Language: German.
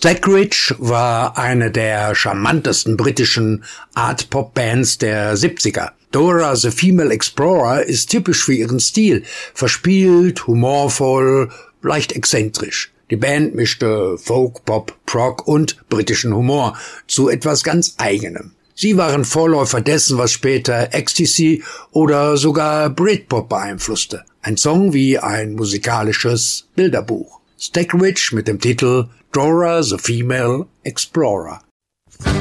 Stackridge war eine der charmantesten britischen Art-Pop-Bands der 70er. Dora the Female Explorer ist typisch für ihren Stil, verspielt, humorvoll, leicht exzentrisch. Die Band mischte Folk, Pop, Prog und britischen Humor zu etwas ganz Eigenem. Sie waren Vorläufer dessen, was später Ecstasy oder sogar Britpop beeinflusste. Ein Song wie ein musikalisches Bilderbuch. Stackridge mit dem Titel Dora the Female Explorer.